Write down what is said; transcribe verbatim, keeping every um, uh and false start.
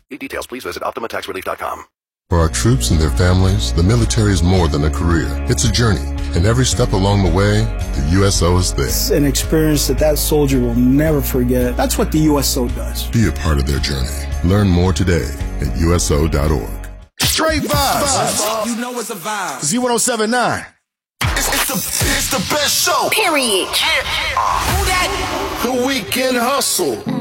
For details, please visit Optima Tax Relief dot com. For our troops and their families, the military is more than a career. It's a journey, and every step along the way, the U S O is there. It's an experience that that soldier will never forget. That's what the U S O does. Be a part of their journey. Learn more today at U S O dot org. Straight vibes. You know it's a vibe. Z one oh seven point nine. It's, it's, the, it's the best show. Period. Yeah. Who that? The Weekend Hustle.